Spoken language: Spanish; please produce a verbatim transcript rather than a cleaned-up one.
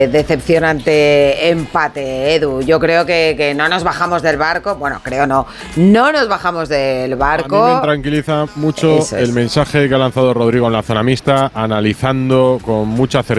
Decepcionante empate, Edu. Yo creo que, que no nos bajamos del barco. Bueno, creo no. No nos bajamos del barco. A mí me tranquiliza mucho el mensaje que ha lanzado Rodrigo en la zona mixta, analizando con mucha certeza